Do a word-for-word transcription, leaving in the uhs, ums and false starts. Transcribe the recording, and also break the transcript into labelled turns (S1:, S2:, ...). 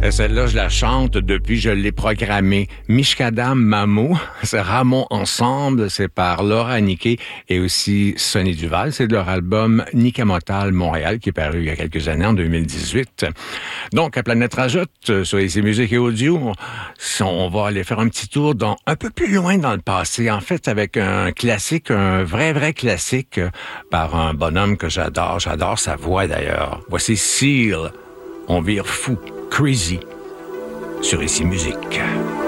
S1: Et celle-là, je la chante depuis, je l'ai programmée. Mishkadam Mamou, c'est Ramon Ensemble, c'est par Laura Niquet et aussi Sonny Duval. C'est de leur album Nikamotal Montréal qui est paru il y a quelques années, en deux mille dix-huit. Donc, à Planète Rajoute, sur ici Musique et Audio, on va aller faire un petit tour dans un peu plus loin dans le passé. En fait, avec un classique, un vrai, vrai classique par un bonhomme que j'adore. J'adore sa voix d'ailleurs. Voici Seal. On vire fou. Crazy sur Ici Musique.